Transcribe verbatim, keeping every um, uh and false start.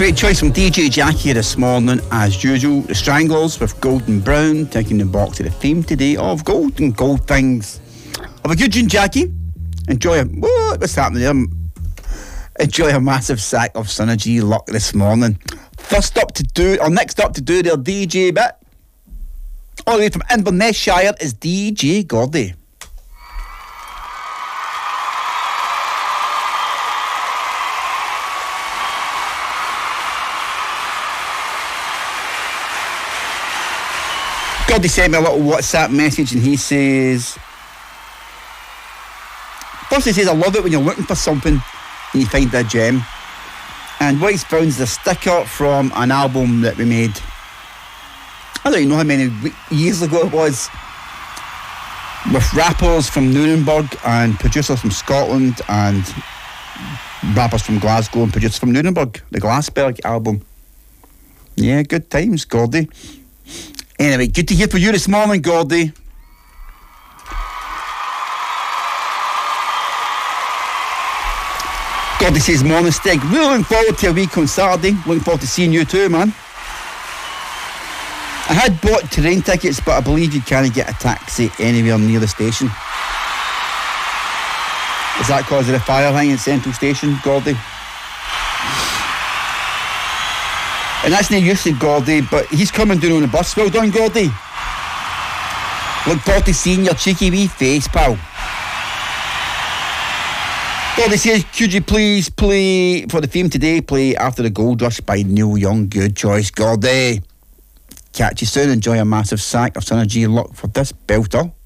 Great choice from D J Jackie this morning, as usual. The Stranglers with Golden Brown, taking the box to the theme today of gold and gold things. Have a good tune, Jackie. Enjoy a... What's happening there? Enjoy a massive sack of Synergy luck this morning. First up to do, or next up to do their D J bit, all the way from Inverness Shire, is D J Gordy. Gordy sent me a little WhatsApp message and he says, first he says, I love it when you're looking for something and you find a gem. And what he's found is a sticker from an album that we made, I don't even know how many years ago it was, with rappers from Nuremberg and producers from Scotland and rappers from Glasgow and producers from Nuremberg, the Glassberg album. Yeah, good times, Gordy. Anyway, good to hear from you this morning, Gordy. Gordy says, morning, Stig. Really looking forward to a week on Saturday. Looking forward to seeing you too, man. I had bought train tickets, but I believe you can't get a taxi anywhere near the station. Is that because of the fire thing at Central Station, Gordy? And that's no use to Gordy, but he's coming down on the bus. Well done, Gordy. Look forward to seeing your cheeky wee face, pal. Gordy says, could you please play, for the theme today, play After the Gold Rush by Neil Young. Good choice, Gordy. Catch you soon. Enjoy a massive sack of Synergy luck for this belter.